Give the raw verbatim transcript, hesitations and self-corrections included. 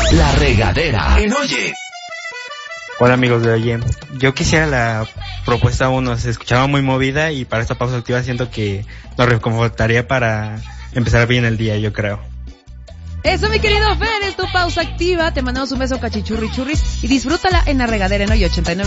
La Regadera. En Oye. Hola amigos de Oye, yo quisiera la propuesta uno, se escuchaba muy movida y para esta pausa activa siento que nos reconfortaría para empezar bien el día, yo creo. Eso, mi querido Fer, es tu pausa activa, te mandamos un beso cachichurri churris y disfrútala en La Regadera en Oye ochenta y nueve.